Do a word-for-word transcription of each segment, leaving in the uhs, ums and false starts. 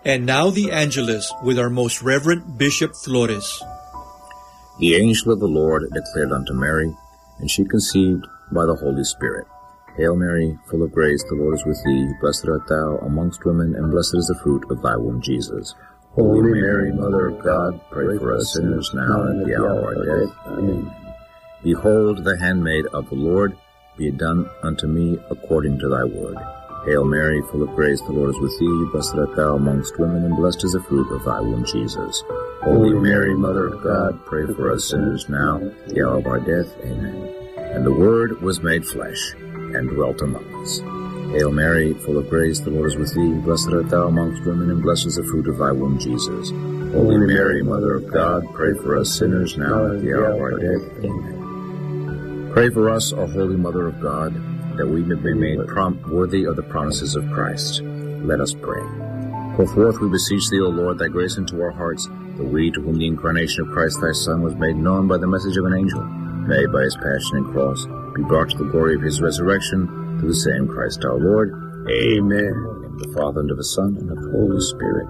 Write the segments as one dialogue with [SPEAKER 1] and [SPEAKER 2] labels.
[SPEAKER 1] And now the Angelus with our most Reverend Bishop Flores.
[SPEAKER 2] The angel of the Lord declared unto Mary, and she conceived by the Holy Spirit. Hail Mary, full of grace, the Lord is with thee. Blessed art thou amongst women, and blessed is the fruit of thy womb, Jesus. Holy Mary, Mother of God, pray for us sinners now and at the hour of our death. Amen. Behold, the handmaid of the Lord, be it done unto me according to thy word. Hail Mary, full of grace, the Lord is with thee. Blessed art thou amongst women, and blessed is the fruit of thy womb, Jesus. Holy Mary, Mother of God, pray for us sinners now, at the hour of our death. Amen. And the Word was made flesh, and dwelt among us. Hail Mary, full of grace, the Lord is with thee. Blessed art thou amongst women, and blessed is the fruit of thy womb, Jesus. Holy Mary, Mother of God, pray for us sinners now, at the hour of our death. Amen. Pray for us, O Holy Mother of God, that we may be made prompt worthy of the promises of Christ. Let us pray. Pour forth, we beseech thee, O Lord, thy grace into our hearts, that we, to whom the incarnation of Christ thy Son was made known by the message of an angel, may by his passion and cross be brought to the glory of his resurrection, through the same Christ our Lord. Amen. In the name of the Father, and of the Son, and of the Holy Spirit.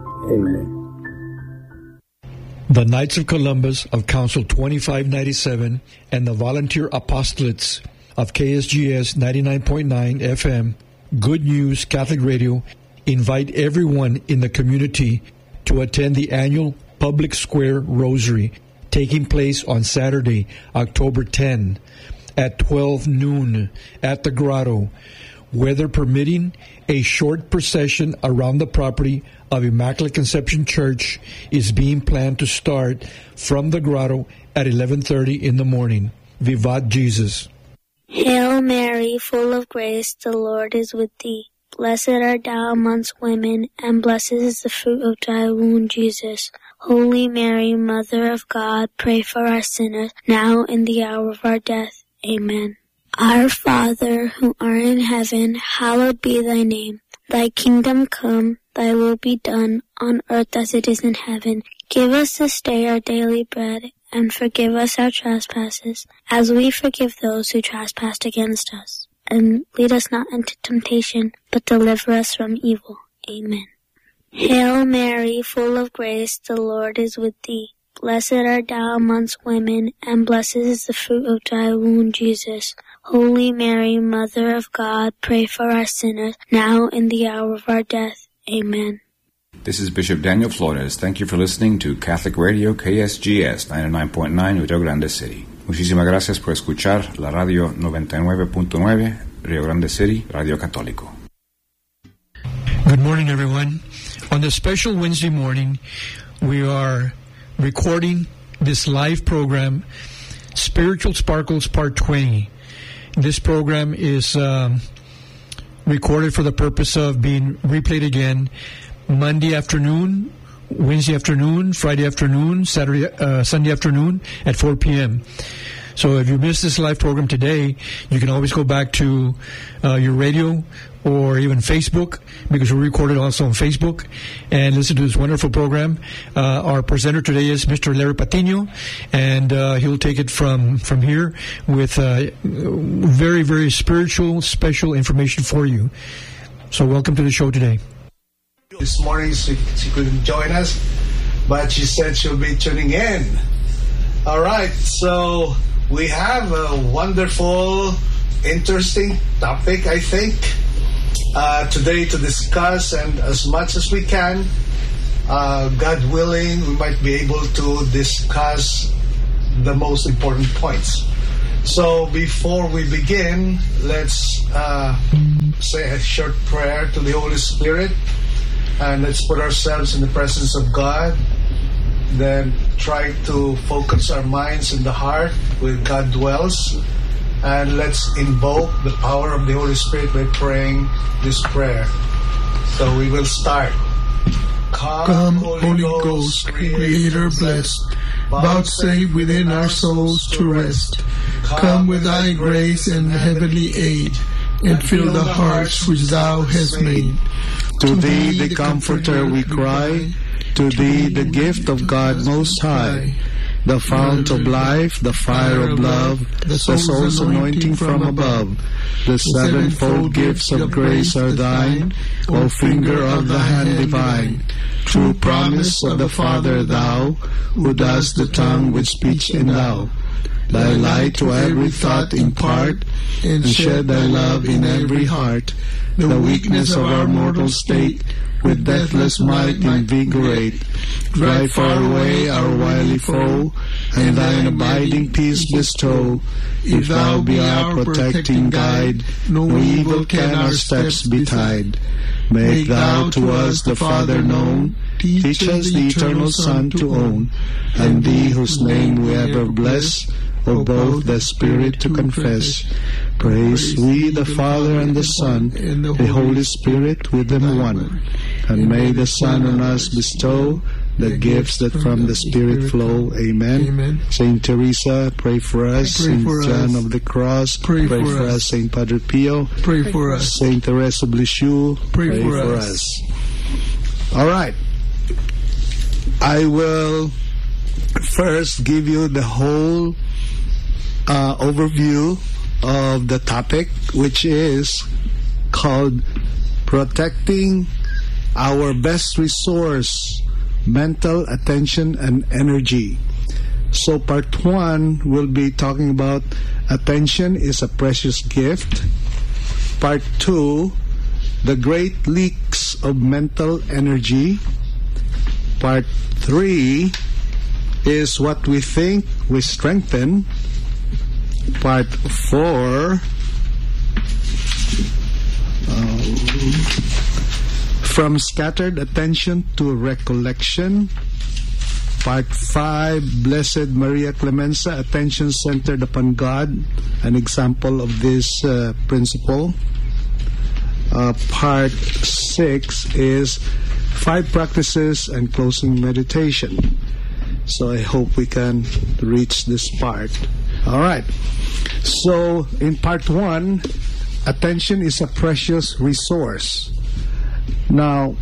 [SPEAKER 2] Amen.
[SPEAKER 1] The Knights of Columbus of Council twenty-five ninety-seven and the Volunteer Apostolates of K S G S ninety-nine point nine F M, Good News Catholic Radio, invite everyone in the community to attend the annual Public Square Rosary, taking place on Saturday, October tenth, at twelve noon at the Grotto. Weather permitting, a short procession around the property of Immaculate Conception Church is being planned to start from the Grotto at eleven thirty in the morning. Vivat Jesus.
[SPEAKER 3] Hail Mary, full of grace, the Lord is with thee. Blessed art thou amongst women, and blessed is the fruit of thy womb, Jesus. Holy Mary, Mother of God, pray for us sinners, now and the hour of our death. Amen. Our Father, who art in heaven, hallowed be thy name. Thy kingdom come, thy will be done, on earth as it is in heaven. Give us this day our daily bread, and forgive us our trespasses, as we forgive those who trespass against us. And lead us not into temptation, but deliver us from evil. Amen. Hail Mary, full of grace, the Lord is with thee. Blessed art thou amongst women, and blessed is the fruit of thy womb, Jesus. Holy Mary, Mother of God, pray for us sinners, now and the hour of our death. Amen.
[SPEAKER 4] This is Bishop Daniel Flores. Thank you for listening to Catholic Radio K S G S ninety-nine point nine Rio Grande City. Muchísimas gracias por escuchar la radio noventa y nueve punto nueve Rio Grande City, Radio Católico.
[SPEAKER 1] Good morning, everyone. On this special Wednesday morning, we are recording this live program, Spiritual Sparkles Part twenty. This program is um, recorded for the purpose of being replayed again Monday afternoon, Wednesday afternoon, Friday afternoon, Saturday, uh, Sunday afternoon at four p.m. So if you missed this live program today, you can always go back to uh, your radio or even Facebook, because we recorded also on Facebook, and listen to this wonderful program. Uh, our presenter today is Mister Larry Patino, and uh, he'll take it from, from here with uh, very, very spiritual, special information for you. So welcome to the show today.
[SPEAKER 5] This morning she, she couldn't join us, but she said she'll be tuning in. All right, so we have a wonderful, interesting topic, I think, uh, today to discuss, and as much as we can, uh, God willing, we might be able to discuss the most important points. So before we begin, let's uh, say a short prayer to the Holy Spirit, and let's put ourselves in the presence of God. Then try to focus our minds in the heart where God dwells, and let's invoke the power of the Holy Spirit by praying this prayer. So we will start. Come,
[SPEAKER 6] Come Holy Ghost, Creator blessed, vouchsafe within our souls to rest. Come with thy grace and heavenly aid, and fill the hearts which thou hast made.
[SPEAKER 7] To thee, the Comforter, we cry. To thee, the gift of God Most High, the fount of life, the fire of love, the soul's anointing from above. The sevenfold gifts of grace are thine, O finger of the hand divine. true promise of the Father, thou, who dost the tongue with speech and thou. Thy light to every thought impart, and shed thy love in every heart. The weakness of our mortal state with deathless might invigorate. Drive far away our wily foe, and thine abiding peace bestow. If thou be our protecting guide, no evil can our steps betide. Make thou to us the Father known, teach us the eternal Son to own, and thee whose name we ever bless, O both the Spirit to confess. Praise we the Father and the Son, the Holy Spirit with them one. And may the Son on us bestow the gifts that from the Spirit flow. Amen.
[SPEAKER 6] Amen.
[SPEAKER 7] Saint Teresa, pray for us.
[SPEAKER 6] Pray
[SPEAKER 7] Saint
[SPEAKER 6] for
[SPEAKER 7] John
[SPEAKER 6] us.
[SPEAKER 7] of the Cross,
[SPEAKER 6] Pray
[SPEAKER 7] pray,
[SPEAKER 6] for
[SPEAKER 7] for
[SPEAKER 6] us.
[SPEAKER 7] us. Saint Padre Pio,
[SPEAKER 6] Pray for us.
[SPEAKER 7] Saint Teresa of Lisieux,
[SPEAKER 6] Pray
[SPEAKER 7] pray,
[SPEAKER 6] for
[SPEAKER 7] for,
[SPEAKER 6] us.
[SPEAKER 7] us. All right. I will first give you the whole uh, overview of the topic, which is called Protecting Our Best Resource, Mental Attention and Energy. So part one will be talking about attention is a precious gift. Part two, the great leaks of mental energy. Part three is what we think we strengthen. Part four, um, from scattered attention to recollection. Part five, Blessed Maria Clemenza, attention centered upon God, an example of this uh, principle. Uh, part six is five practices and closing meditation. So I hope we can reach this part. All right. So in part one, attention is a precious resource. Now,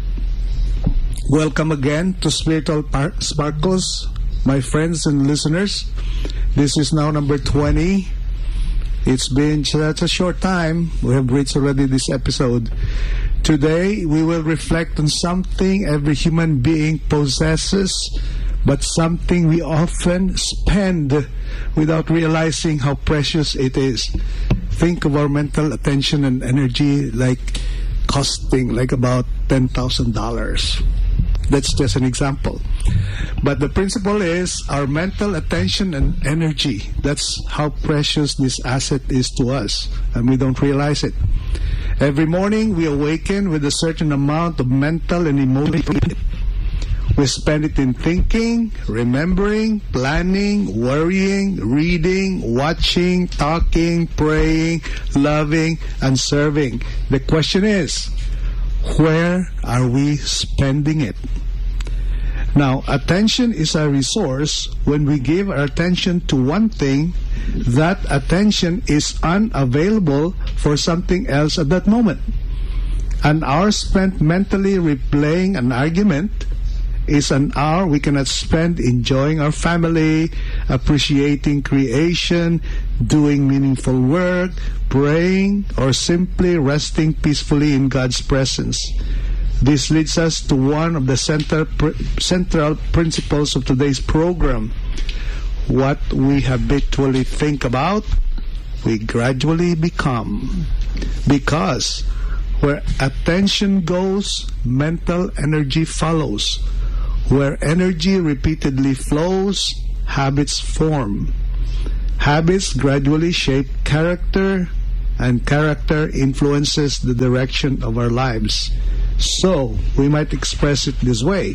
[SPEAKER 7] welcome again to Spiritual Par- Sparkles, my friends and listeners. This is now number twenty. It's been such a short time. We have reached already this episode. Today, we will reflect on something every human being possesses, but something we often spend without realizing how precious it is. Think of our mental attention and energy like costing like about ten thousand dollars. That's just an example. But the principle is our mental attention and energy. That's how precious this asset is to us, and we don't realize it. Every morning we awaken with a certain amount of mental and emotional. We spend it in thinking, remembering, planning, worrying, reading, watching, talking, praying, loving, and serving. The question is, where are we spending it? Now, attention is a resource. When we give our attention to one thing, that attention is unavailable for something else at that moment. An hour spent mentally replaying an argument is an hour we cannot spend enjoying our family, appreciating creation, doing meaningful work, praying, or simply resting peacefully in God's presence. This leads us to one of the center, pr- central principles of today's program. What we habitually think about, we gradually become. Because where attention goes, mental energy follows. Where energy repeatedly flows, habits form. Habits gradually shape character, and character influences the direction of our lives. So, we might express it this way.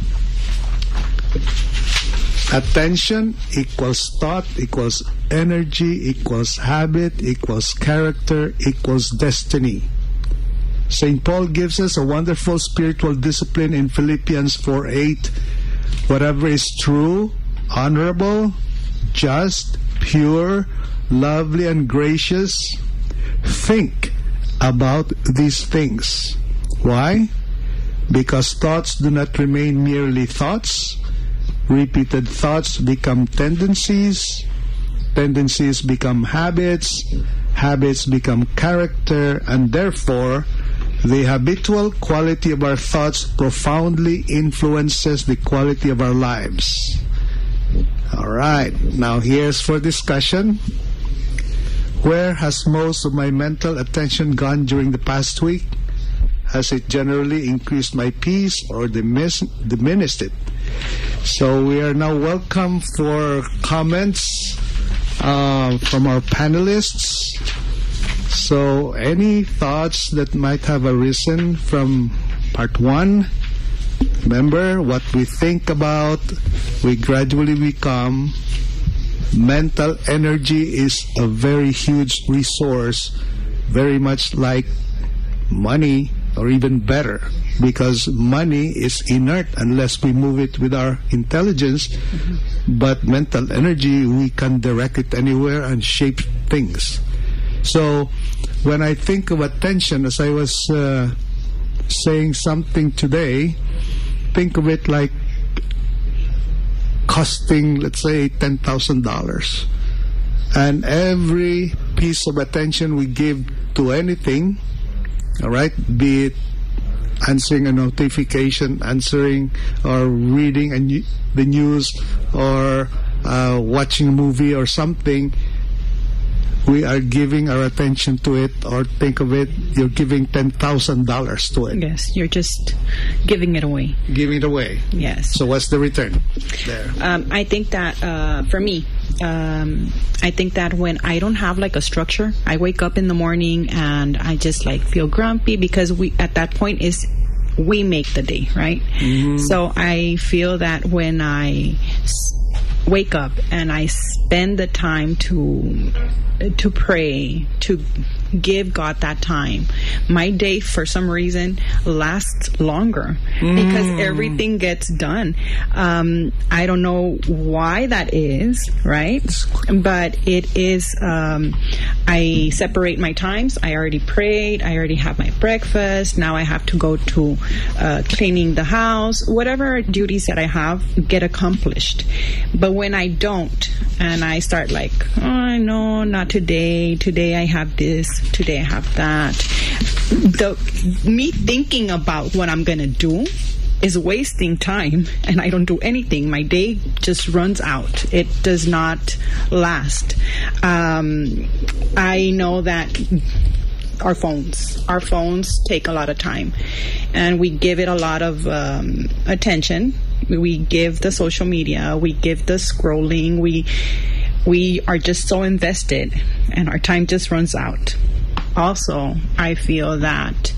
[SPEAKER 7] Attention equals thought, equals energy, equals habit, equals character, equals destiny. Saint Paul gives us a wonderful spiritual discipline in Philippians four eight. Whatever is true, honorable, just, pure, lovely, and gracious, think about these things. Why? Because thoughts do not remain merely thoughts. Repeated thoughts become tendencies. Tendencies become habits. Habits become character. And therefore, The habitual quality of our thoughts profoundly influences the quality of our lives. All right, now here's for discussion. Where has most of my mental attention gone during the past week? Has it generally increased my peace or dimis- diminished it? So we are now welcome for comments uh, from our panelists. So any thoughts that might have arisen from part one? Remember, what we think about, we gradually become. Mental energy is a very huge resource, very much like money, or even better, because money is inert unless we move it with our intelligence. Mm-hmm. But mental energy, we can direct it anywhere and shape things. So when I think of attention, as I was uh, saying something today, think of it like costing, let's say, ten thousand dollars. And every piece of attention we give to anything, all right, be it answering a notification, answering or reading a new, the news, or uh, watching a movie or something, we are giving our attention to it, or think of it, you're giving ten thousand dollars to it.
[SPEAKER 8] Yes, you're just giving it away.
[SPEAKER 7] Giving it away.
[SPEAKER 8] Yes.
[SPEAKER 7] So what's the return there?
[SPEAKER 8] Um, I think that uh, for me, um, I think that when I don't have like a structure, I wake up in the morning and I just like feel grumpy, because we at that point is we make the day, right? Mm-hmm. So I feel that when I s- wake up and I spend the time to to pray, to give God that time, my day for some reason lasts longer mm. because everything gets done. Um, I don't know why that is, right? But it is, um, I separate my times. I already prayed. I already have my breakfast. Now I have to go to uh, cleaning the house. Whatever duties that I have get accomplished. But when I don't, and I start like, oh, no, not today. Today I have this. Today I have that. The me thinking about what I'm gonna do is wasting time, and I don't do anything. My day just runs out. It does not last. Um, I know that our phones, our phones take a lot of time, and we give it a lot of um, attention. We give the social media, we give the scrolling, we we are just so invested, and our time just runs out. Also, I feel that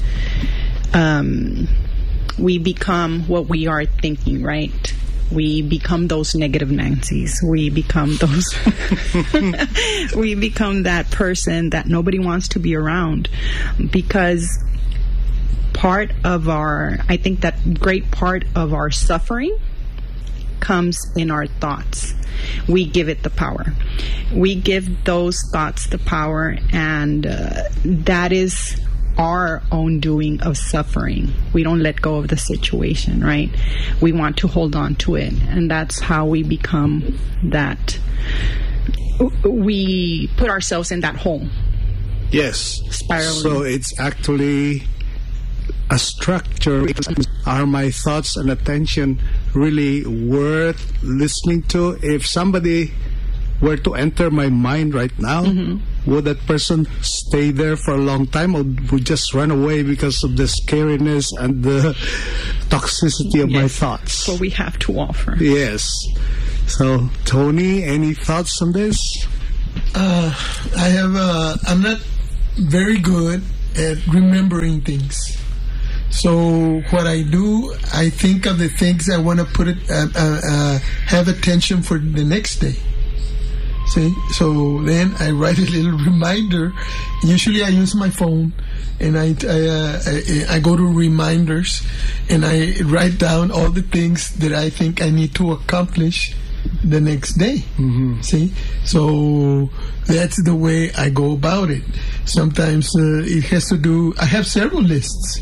[SPEAKER 8] um, we become what we are thinking, right? We become those negative Nancys. We become those, we become that person that nobody wants to be around, because part of our, I think that great part of our suffering comes in our thoughts. We give it the power. We give those thoughts the power, and uh, that is our own doing of suffering. We don't let go of the situation, right? We want to hold on to it, and that's how we become that. We put ourselves in that hole.
[SPEAKER 7] Yes.
[SPEAKER 8] Spiraling.
[SPEAKER 7] So it's actually a structure. Are my thoughts and attention really worth listening to? If somebody were to enter my mind right now, mm-hmm. would that person stay there for a long time, or would just run away because of the scariness and the toxicity of
[SPEAKER 8] yes.
[SPEAKER 7] my thoughts?
[SPEAKER 8] What we have to offer.
[SPEAKER 7] Yes. So, Tony, any thoughts on this?
[SPEAKER 6] Uh, I have. Uh, I'm not very good at remembering things. So what I do, I think of the things I want to put it, uh, uh, uh, have attention for the next day. See, so then I write a little reminder. Usually I use my phone, and I I, uh, I I go to reminders, and I write down all the things that I think I need to accomplish the next day. Mm-hmm. See, so that's the way I go about it. Sometimes uh, it has to do. I have several lists.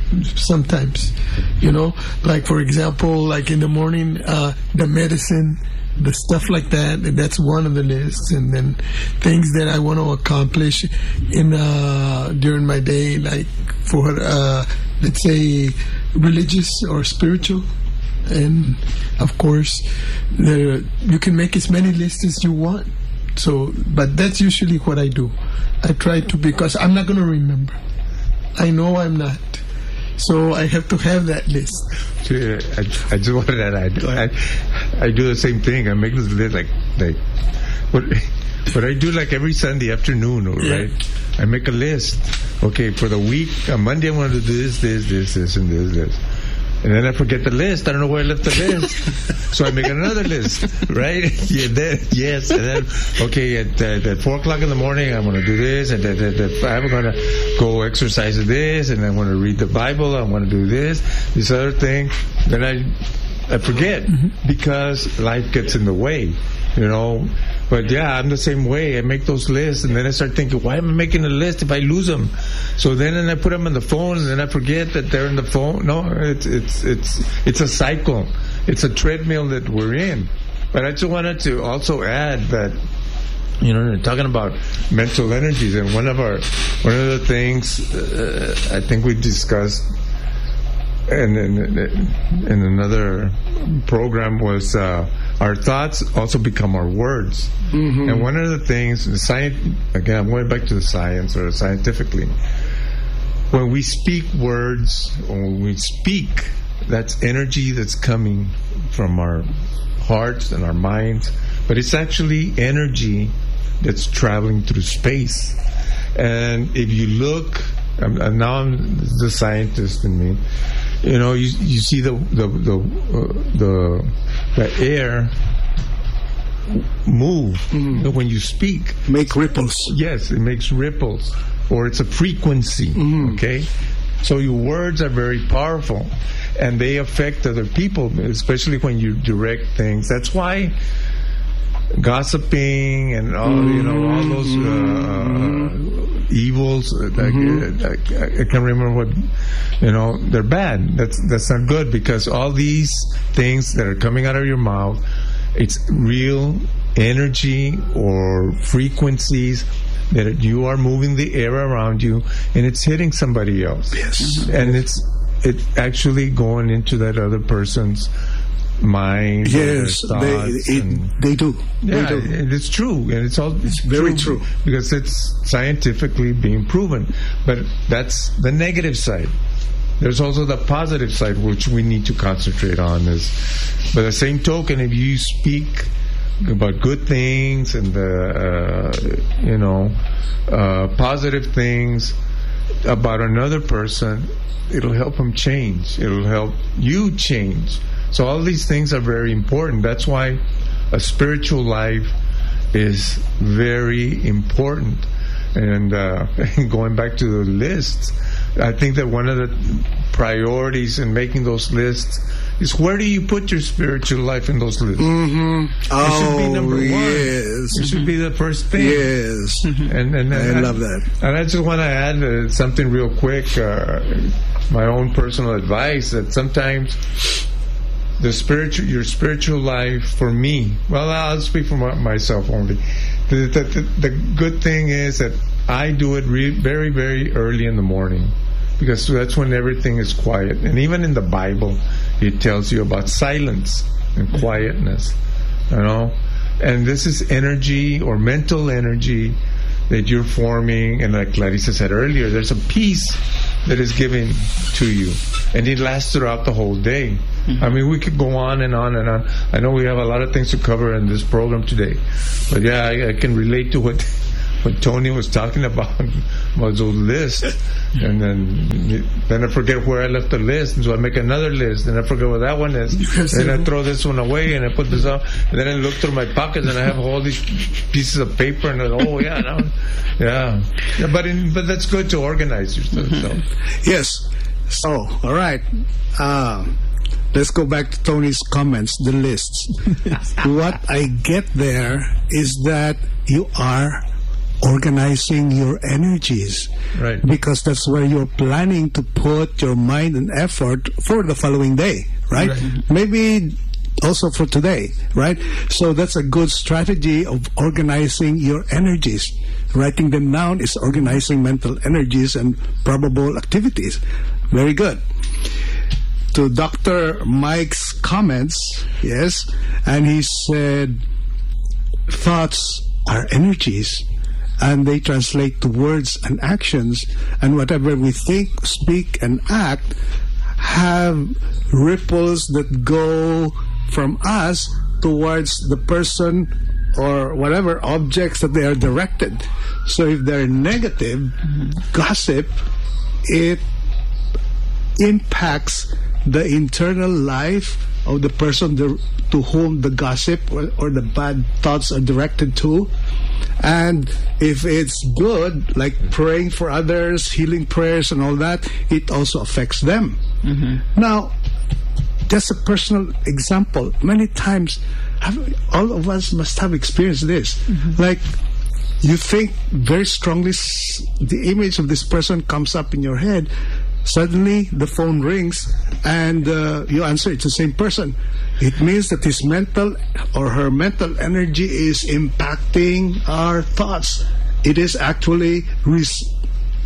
[SPEAKER 6] sometimes, you know, like for example, like in the morning, uh, the medicine, the stuff like that, that's one of the lists. And then things that I want to accomplish in uh, during my day, like for uh, let's say religious or spiritual. And of course, there, you can make as many lists as you want. So, but that's usually what I do. I try to, because I'm not going to remember. I know I'm not. So I have to have that list.
[SPEAKER 9] I, I just wanted to add, I, I do the same thing. I make this list like, like what, what I do like every Sunday afternoon, right? Yeah. I make a list. Okay, for the week, on Monday I want to do this, this, this, this, and this, this. And then I forget the list. I don't know where I left the list. So I make another list, right? Yeah, then, yes. And then, okay, at, uh, at four o'clock in the morning, I want to do this. And at, at, at, I'm going to go exercise this. And I want to read the Bible. I want to do this, this other thing. Then I, I forget mm-hmm. because life gets in the way, you know. But yeah, I'm the same way. I make those lists, and then I start thinking, why am I making a list if I lose them? So then, and I put them on the phone, and then I forget that they're in the phone. No, it's it's it's it's a cycle. It's a treadmill that we're in. But I just wanted to also add that, you know, talking about mental energies, and one of our one of the things uh, I think we discussed in in, in another program was. Uh, Our thoughts also become our words. Mm-hmm. And one of the things, the science, again, I'm going back to the science or scientifically, when we speak words, or when we speak, that's energy that's coming from our hearts and our minds, but it's actually energy that's traveling through space. And if you look, and now I'm the scientist in me, you know, you you see the the the uh, the, the air move mm-hmm. when you speak.
[SPEAKER 6] Make ripples.
[SPEAKER 9] Yes, it makes ripples, or it's a frequency. Mm-hmm. Okay, so your words are very powerful, and they affect other people, especially when you direct things. That's why gossiping and all mm-hmm. you know all those uh, evils. Mm-hmm. I, I, I can't remember what. You know, they're bad. That's that's not good, because all these things that are coming out of your mouth, it's real energy or frequencies that you are moving the air around you, and it's hitting somebody else.
[SPEAKER 6] Yes,
[SPEAKER 9] and it's it's actually going into that other person's mind.
[SPEAKER 6] Yes, they it, they do.
[SPEAKER 9] Yeah,
[SPEAKER 6] they do.
[SPEAKER 9] It's true, and it's all
[SPEAKER 6] it's very true,
[SPEAKER 9] true because it's scientifically being proven. But that's the negative side. There's also the positive side, which we need to concentrate on. Is, by the same token, if you speak about good things and the uh, you know uh, positive things about another person, it'll help them change. It'll help you change. So all these things are very important. That's why a spiritual life is very important. And uh, going back to the lists, I think that one of the priorities in making those lists is, where do you put your spiritual life in those lists?
[SPEAKER 6] Mm-hmm.
[SPEAKER 9] It
[SPEAKER 6] oh,
[SPEAKER 9] should be number one.
[SPEAKER 6] Yes.
[SPEAKER 9] It should be the first thing.
[SPEAKER 6] Yes.
[SPEAKER 9] And, and, and
[SPEAKER 6] I,
[SPEAKER 9] I
[SPEAKER 6] love that.
[SPEAKER 9] And I just want to add uh, something real quick, uh, my own personal advice, that sometimes the spiritual, your spiritual life, for me, well, I'll speak for my, myself only. The, the, the, the good thing is that I do it re- very, very early in the morning, because that's when everything is quiet. And even in the Bible, it tells you about silence and quietness, you know. And this is energy or mental energy that you're forming. And like Clarissa said earlier, there's a peace that is given to you, and it lasts throughout the whole day. Mm-hmm. I mean, we could go on and on and on. I know we have a lot of things to cover in this program today, but yeah, I, I can relate to what what Tony was talking about, was those lists. And then then I forget where I left the list, and so I make another list, and I forget what that one is. Then I throw this one away, and I put this up, and then I look through my pockets, and I have all these pieces of paper, and I go, oh yeah, now, yeah. yeah. But in, but that's good to organize yourself.
[SPEAKER 6] Mm-hmm. So. Yes. So, all right. Uh, let's go back to Tony's comments, the lists. What I get there is that you are organizing your energies.
[SPEAKER 9] Right.
[SPEAKER 6] Because that's where you're planning to put your mind and effort for the following day, right? right. Maybe also for today, right? So that's a good strategy of organizing your energies. Writing them down is organizing mental energies and probable activities. Very good. To Doctor Mike's comments, yes, and he said, thoughts are energies, and they translate to words and actions, and whatever we think, speak, and act have ripples that go from us towards the person or whatever objects that they are directed. So if they're negative, mm-hmm. gossip, it impacts the internal life of the person the, to whom the gossip or, or the bad thoughts are directed to. And if it's good, like praying for others, healing prayers and all that, it also affects them. Mm-hmm. Now, just a personal example. Many times, have, all of us must have experienced this. Mm-hmm. Like, you think very strongly, the image of this person comes up in your head. Suddenly, the phone rings, and uh, you answer, it's the same person. It means that his mental or her mental energy is impacting our thoughts. It is actually res-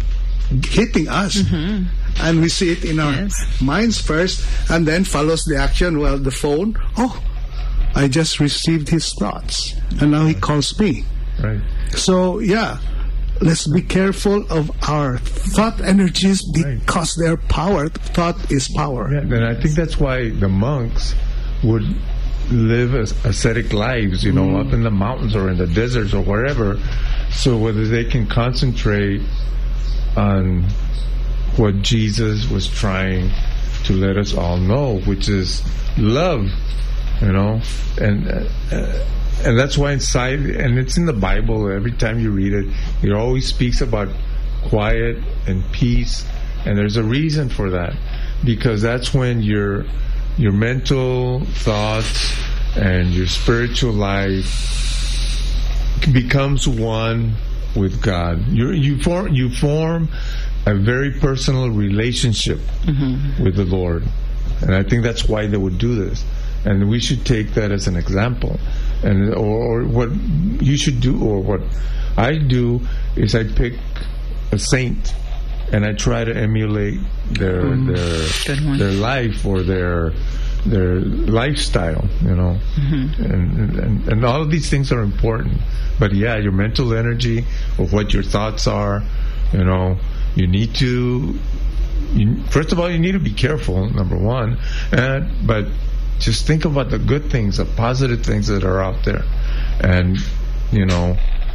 [SPEAKER 6] hitting us. Mm-hmm. And we see it in our yes. minds first, and then follows the action. Well, the phone, oh, I just received his thoughts, and now he calls me.
[SPEAKER 9] Right.
[SPEAKER 6] So, yeah. Let's be careful of our thought energies because right. their power. Thought is power.
[SPEAKER 9] Yeah, and I think that's why the monks would live as ascetic lives, you know, mm. up in the mountains or in the deserts or wherever, so whether they can concentrate on what Jesus was trying to let us all know, which is love, you know, and uh, and that's why inside, and it's in the Bible, every time you read it, it always speaks about quiet and peace, and there's a reason for that, because that's when your your mental thoughts and your spiritual life becomes one with God. You you form you form a very personal relationship mm-hmm. with the Lord, and I think that's why they would do this, and we should take that as an example. And or, or what you should do, or what I do, is I pick a saint and I try to emulate their mm. their their life or their their lifestyle, you know. Mm-hmm. And, and and all of these things are important. But yeah, your mental energy, of what your thoughts are, you know, you need to. You, first of all, you need to be careful. Number one, and but. Just think about the good things, the positive things that are out there, and you know,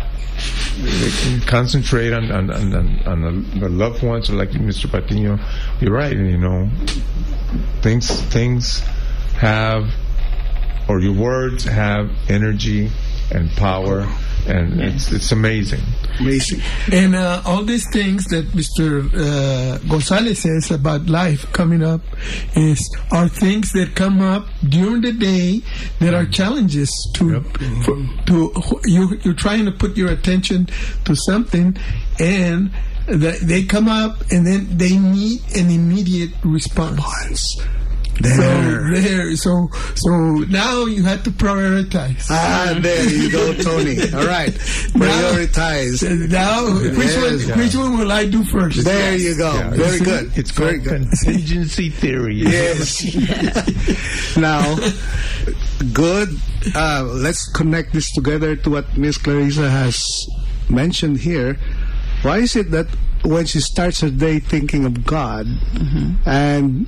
[SPEAKER 9] concentrate on on, on, on the loved ones. Or like Mister Patino, you're right. You know, things things have, or your words have energy and power, and yeah. it's it's amazing.
[SPEAKER 6] Amazing.
[SPEAKER 10] And uh, all these things that Mister Uh, Gonzalez says about life coming up is are things that come up during the day that are challenges to yep. for, to you. You're trying to put your attention to something, and the, they come up, and then they need an immediate response. There. So there, so so now you have to prioritize.
[SPEAKER 6] Ah, there you go, Tony. All right, prioritize.
[SPEAKER 10] Now, now which yes, one? Yeah. Which one will I do first?
[SPEAKER 6] There you go. Yeah. Very
[SPEAKER 9] it's,
[SPEAKER 6] good.
[SPEAKER 9] It's very good. Contingency theory.
[SPEAKER 6] Yes. Now, good. Uh, let's connect this together to what Miss Clarissa has mentioned here. Why is it that when she starts her day thinking of God mm-hmm. and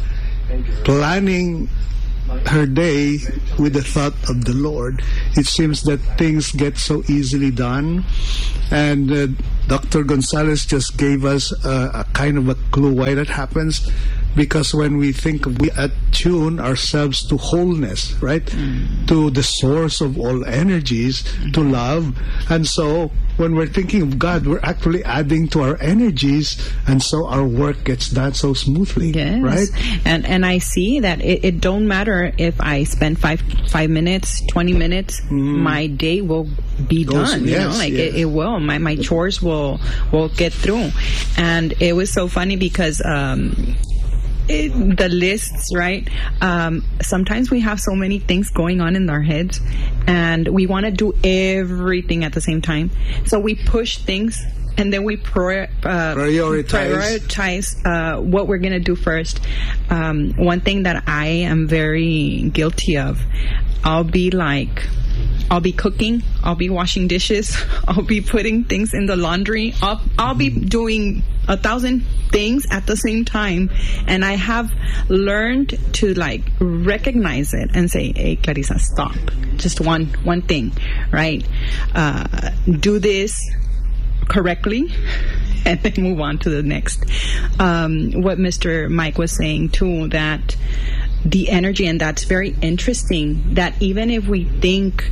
[SPEAKER 6] planning her day with the thought of the Lord, it seems that things get so easily done, and uh,
[SPEAKER 7] Doctor Gonzalez just gave us a, a kind of a clue why that happens. Because when we think of, we attune ourselves to wholeness, right? Mm. To the source of all energies, mm. to love. And so when we're thinking of God, we're actually adding to our energies, and so our work gets done so smoothly,
[SPEAKER 8] yes.
[SPEAKER 7] right?
[SPEAKER 8] And and I see that it, it don't matter if I spend five five minutes, twenty minutes, mm. my day will be Goes, done. Yes, you know, like yes. it, it will. My my chores will will get through. And it was so funny because um It, the lists, right? Um, sometimes we have so many things going on in our heads, and we want to do everything at the same time. So we push things, and then we prior, uh,
[SPEAKER 7] prioritize,
[SPEAKER 8] prioritize uh, what we're going to do first. Um, one thing that I am very guilty of, I'll be like... I'll be cooking, I'll be washing dishes, I'll be putting things in the laundry, I'll, I'll be doing a thousand things at the same time. And I have learned to like recognize it and say, hey, Clarissa, stop. Just one, one thing, right? Uh, do this correctly and then move on to the next. Um, what Mister Mike was saying too, that the energy, and that's very interesting, that even if we think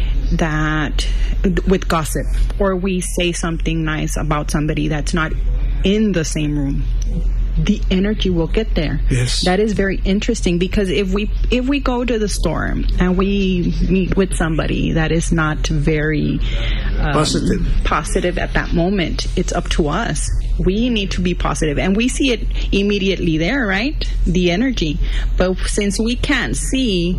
[SPEAKER 8] that with gossip, or we say something nice about somebody that's not in the same room, the energy will get there.
[SPEAKER 7] Yes.
[SPEAKER 8] That is very interesting, because if we if we go to the store and we meet with somebody that is not very um,
[SPEAKER 7] positive
[SPEAKER 8] positive at that moment, it's up to us. We need to be positive, and we see it immediately there, right? The energy. But since we can't see,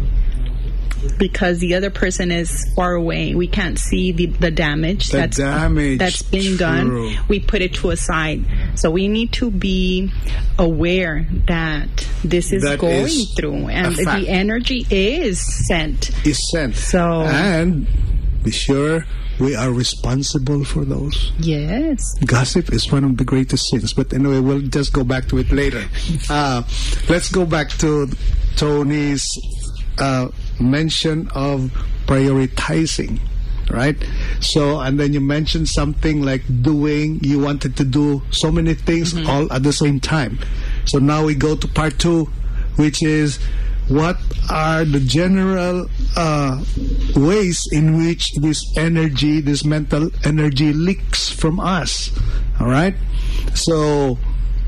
[SPEAKER 8] because the other person is far away, we can't see the, the damage
[SPEAKER 7] the
[SPEAKER 8] that's
[SPEAKER 7] damage,
[SPEAKER 8] that's been
[SPEAKER 7] true.
[SPEAKER 8] done. We put it to a side. So we need to be aware that this is
[SPEAKER 7] that
[SPEAKER 8] going
[SPEAKER 7] is
[SPEAKER 8] through, and the energy is sent.
[SPEAKER 7] Is sent.
[SPEAKER 8] So
[SPEAKER 7] and be sure we are responsible for those.
[SPEAKER 8] Yes.
[SPEAKER 7] Gossip is one of the greatest sins. But anyway, we'll just go back to it later. Uh, let's go back to Tony's uh, mention of prioritizing, right? So, and then you mentioned something like doing, you wanted to do so many things mm-hmm. all at the same time. So now we go to part two, which is what are the general uh, ways in which this energy, this mental energy leaks from us, all right? So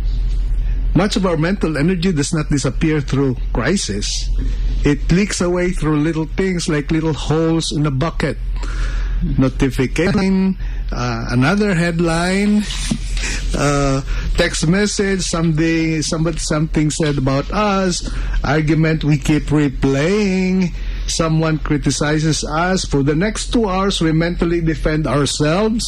[SPEAKER 7] much of our mental energy does not disappear through crisis. It leaks away through little things like little holes in a bucket. Notification, uh, another headline, uh, text message, something, somebody, something said about us, argument we keep replaying, someone criticizes us. For the next two hours, we mentally defend ourselves.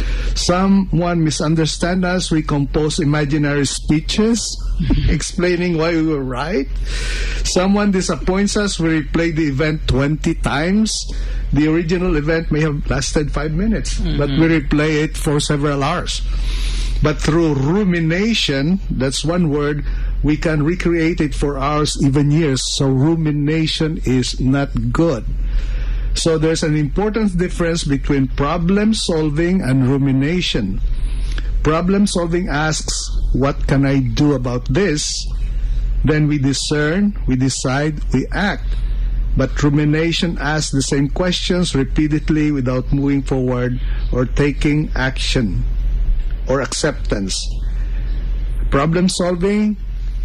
[SPEAKER 7] Someone misunderstands us, we compose imaginary speeches explaining why we were right. Someone disappoints us, we replay the event twenty times. The original event may have lasted five minutes, mm-hmm. but we replay it for several hours. But through rumination, that's one word, we can recreate it for hours, even years. So rumination is not good. So there's an important difference between problem solving and rumination. Problem solving asks, what can I do about this? Then we discern, we decide, we act. But rumination asks the same questions repeatedly without moving forward or taking action or acceptance. Problem solving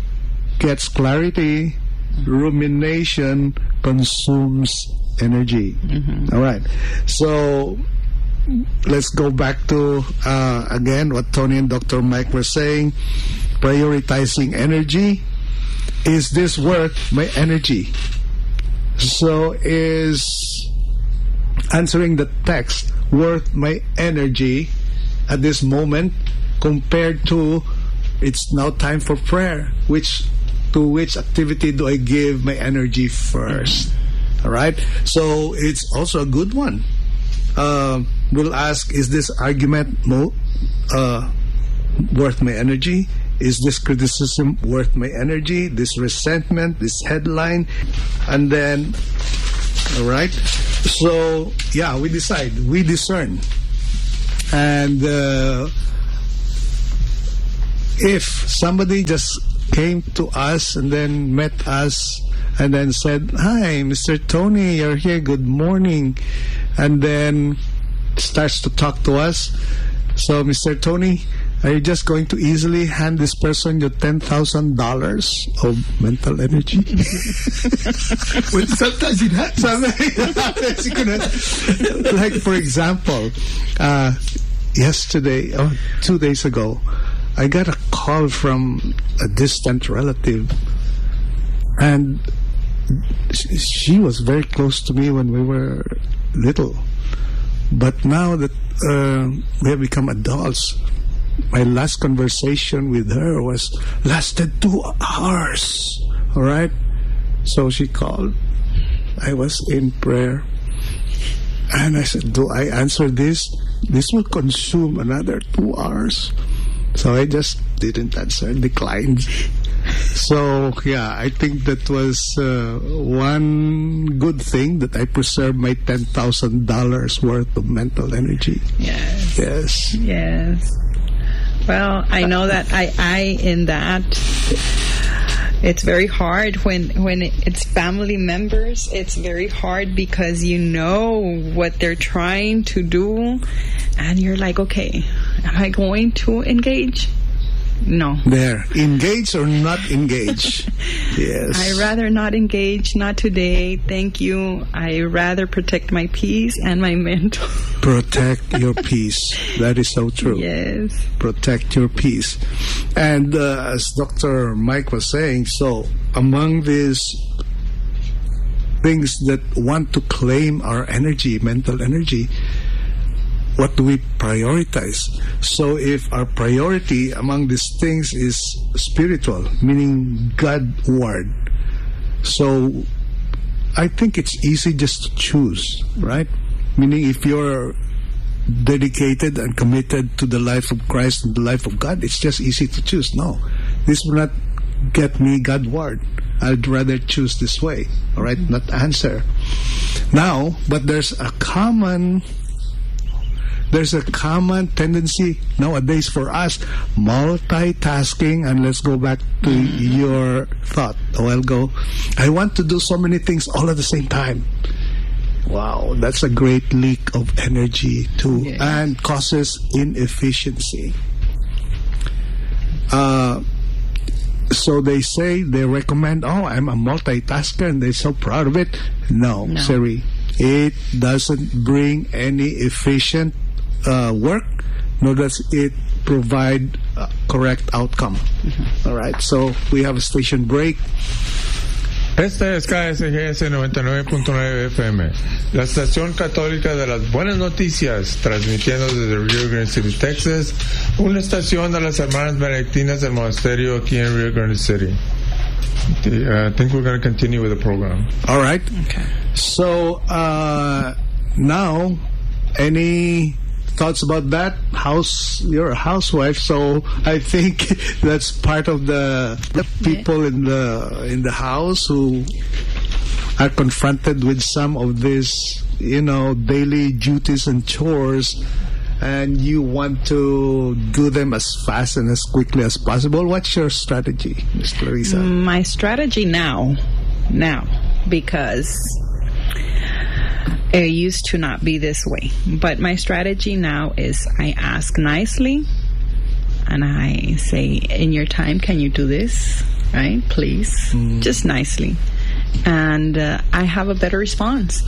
[SPEAKER 7] gets clarity. Rumination consumes energy. Mm-hmm. All right. So let's go back to, uh, again, what Tony and Doctor Mike were saying. Prioritizing energy. Is this worth my energy? So is answering the text worth my energy at this moment compared to it's now time for prayer? Which to which activity do I give my energy first? All right. So it's also a good one. Uh, we'll ask: is this argument mo- uh, worth my energy? Is this criticism worth my energy? This resentment, this headline, and then, all right. So yeah, we decide, we discern. And uh, if somebody just came to us and then met us and then said, "Hi, Mister Tony, you're here, good morning," and then starts to talk to us. So, Mister Tony, are you just going to easily hand this person your ten thousand dollars of mental energy?
[SPEAKER 10] Well, sometimes it happens.
[SPEAKER 7] Like, for example, uh, yesterday, or two days ago, I got a call from a distant relative, and she was very close to me when we were little. But now that uh, we have become adults, my last conversation with her was lasted two hours. All right? So she called. I was in prayer. And I said, do I answer this? This will consume another two hours. So I just didn't answer, declined. So, yeah, I think that was uh, one good thing, that I preserved my ten thousand dollars worth of mental energy.
[SPEAKER 8] Yes.
[SPEAKER 7] Yes.
[SPEAKER 8] Yes. Well, I know that I, I in that, it's very hard when, when it's family members. It's very hard because you know what they're trying to do, and you're like, okay, am I going to engage? No.
[SPEAKER 7] There. Engage or not engage? Yes.
[SPEAKER 8] I rather not engage, not today. Thank you. I rather protect my peace and my mental.
[SPEAKER 7] Protect your peace. That is so true.
[SPEAKER 8] Yes.
[SPEAKER 7] Protect your peace. And uh, as Doctor Mike was saying, so among these things that want to claim our energy, mental energy, what do we prioritize? So if our priority among these things is spiritual, meaning God Word, so I think it's easy just to choose, right? Meaning if you're dedicated and committed to the life of Christ and the life of God, it's just easy to choose. No, this will not get me God Word. I'd rather choose this way, all right? Not answer. Now, but there's a common... There's a common tendency nowadays for us, multitasking, and let's go back to your thought a while ago. I want to do so many things all at the same time. Wow, that's a great leak of energy too, yes. And causes inefficiency. Uh, so they say, they recommend, oh, I'm a multitasker, and they're so proud of it. No, no. Siri, it doesn't bring any efficient Uh, work, nor does it provide a correct outcome. Mm-hmm. All right, so we have a station break.
[SPEAKER 9] Esta es K S G S noventa y nueve punto nueve F M, la estación católica de las buenas noticias, transmitiendo desde Rio Grande City, Texas, una estación de las hermanas benedictinas del monasterio aquí en Rio Grande City. I think we're going to continue with the program.
[SPEAKER 7] All right. Okay. So uh, now, any thoughts about that? House, you're a housewife, so I think that's part of the, the people in the in the house who are confronted with some of these, you know, daily duties and chores, and you want to do them as fast and as quickly as possible. What's your strategy, Miz Clarissa?
[SPEAKER 8] My strategy now, now, because it used to not be this way. But my strategy now is I ask nicely, and I say, in your time, can you do this? Right? Please. Mm. Just nicely. And uh, I have a better response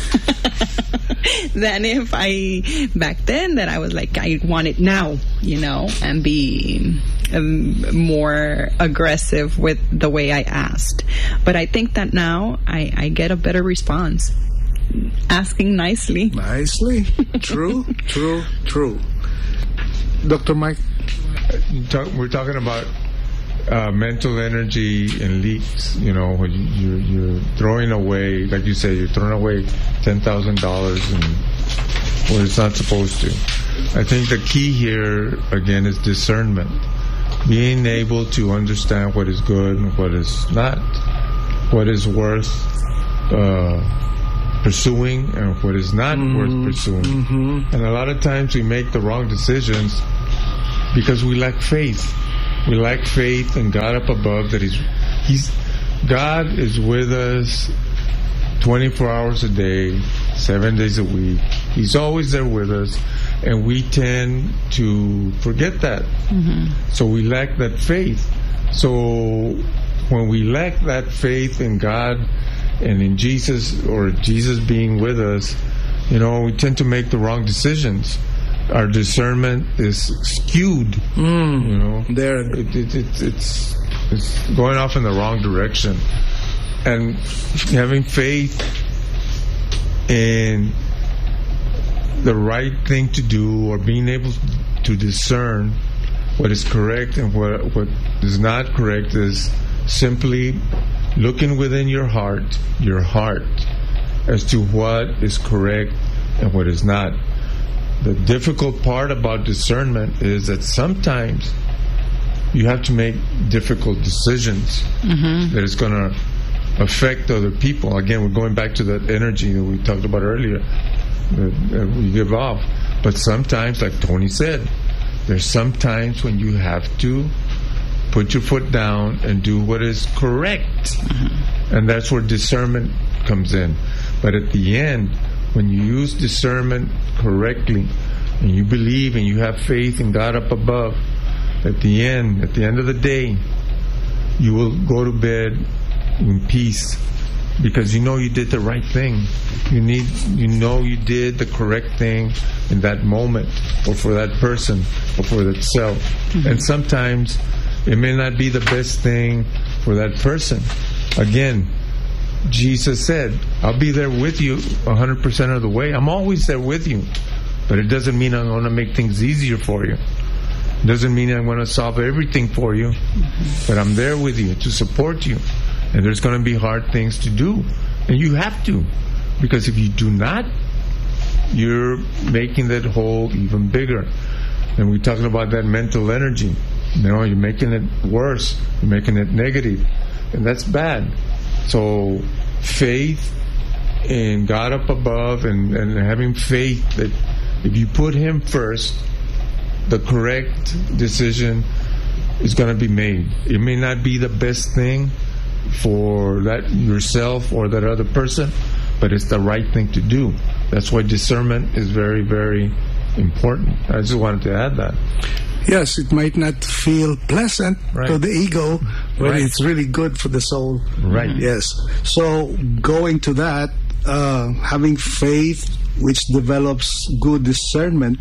[SPEAKER 8] than if I, back then, that I was like, I want it now, you know, and be um, more aggressive with the way I asked. But I think that now I, I get a better response. Asking nicely.
[SPEAKER 7] Nicely. True, true, true. Doctor Mike?
[SPEAKER 9] We're talking about uh, mental energy and leaks. You know, when you, you're throwing away, like you say, you're throwing away ten thousand dollars and where it's not supposed to. I think the key here, again, is discernment. Being able to understand what is good and what is not, what is worth uh, pursuing and what is not mm-hmm. worth pursuing. Mm-hmm. And a lot of times we make the wrong decisions because we lack faith. We lack faith in God up above, that He's, He's God is with us twenty-four hours a day, seven days a week. He's always there with us, and we tend to forget that. Mm-hmm. So we lack that faith. So when we lack that faith in God and in Jesus, or Jesus being with us, you know, we tend to make the wrong decisions. Our discernment is skewed.
[SPEAKER 7] Mm,
[SPEAKER 9] you know,
[SPEAKER 7] there
[SPEAKER 9] it, it, it, it's it's going off in the wrong direction. And having faith in the right thing to do, or being able to discern what is correct and what what is not correct, is simply looking within your heart, your heart, as to what is correct and what is not. The difficult part about discernment is that sometimes you have to make difficult decisions mm-hmm. that is going to affect other people. Again, we're going back to that energy that we talked about earlier that, that we give off. But sometimes, like Tony said, there's some times when you have to put your foot down and do what is correct. Mm-hmm. And that's where discernment comes in. But at the end, when you use discernment correctly, and you believe and you have faith in God up above, at the end, at the end of the day, you will go to bed in peace, because you know you did the right thing. You need, you know you did the correct thing in that moment, or for that person, or for itself. Mm-hmm. And sometimes it may not be the best thing for that person. Again, Jesus said, I'll be there with you one hundred percent of the way. I'm always there with you. But it doesn't mean I'm going to make things easier for you. It doesn't mean I'm going to solve everything for you. Mm-hmm. But I'm there with you to support you. And there's going to be hard things to do. And you have to. Because if you do not, you're making that hole even bigger. And we're talking about that mental energy. You know, you're making it worse. You're making it negative. And that's bad. So faith in God up above, and, and having faith that if you put Him first, the correct decision is going to be made. It may not be the best thing for that yourself or that other person, but it's the right thing to do. That's why discernment is very, very important. I just wanted to add that.
[SPEAKER 7] Yes, it might not feel pleasant right. to the ego, but right. it's really good for the soul.
[SPEAKER 9] Right.
[SPEAKER 7] Yes. So going to that, uh, having faith which develops good discernment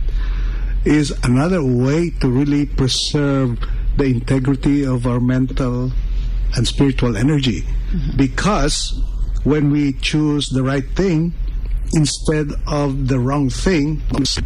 [SPEAKER 7] is another way to really preserve the integrity of our mental and spiritual energy. Mm-hmm. Because when we choose the right thing instead of the wrong thing,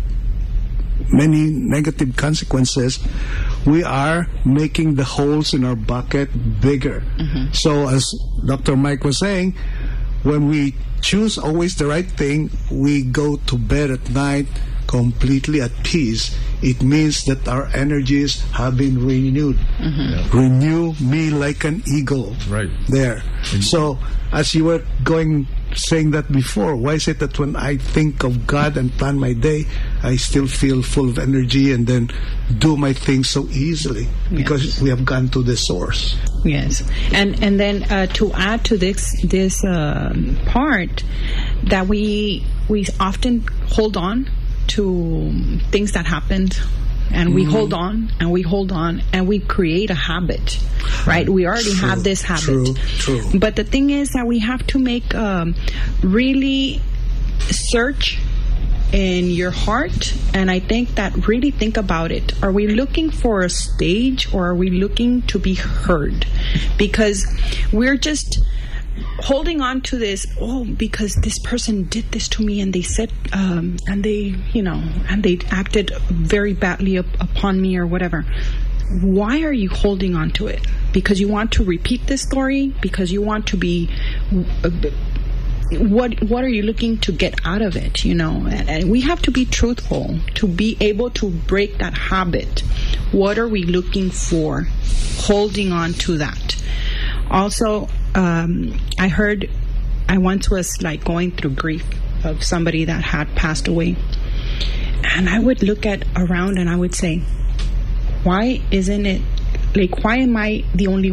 [SPEAKER 7] many negative consequences, we are making the holes in our bucket bigger. Mm-hmm. So as Doctor Mike was saying, when we choose always the right thing, we go to bed at night completely at peace. It means that our energies have been renewed. Mm-hmm. Yeah. Renew me like an eagle.
[SPEAKER 9] Right.
[SPEAKER 7] There. Mm-hmm. So, as you were going, saying that before, why is it that when I think of God and plan my day, I still feel full of energy and then do my things so easily? Because yes. we have gone to the source.
[SPEAKER 8] Yes. And and then uh, to add to this this uh, part, that we we often hold on to things that happened, and we mm-hmm. hold on and we hold on and we create a habit, right? We already true, have this habit.
[SPEAKER 7] True, true.
[SPEAKER 8] But the thing is that we have to make um, really search in your heart, and I think that really think about it. Are we looking for a stage, or are we looking to be heard? Because we're just holding on to this, oh, because this person did this to me, and they said, um, and they, you know, and they acted very badly up, upon me, or whatever. Why are you holding on to it? Because you want to repeat this story? Because you want to be... Uh, what what are you looking to get out of it, you know? And, and we have to be truthful to be able to break that habit. What are we looking for? Holding on to that. Also, um, I heard I once was like going through grief of somebody that had passed away. And I would look at around and I would say, why isn't it, like, why am I the only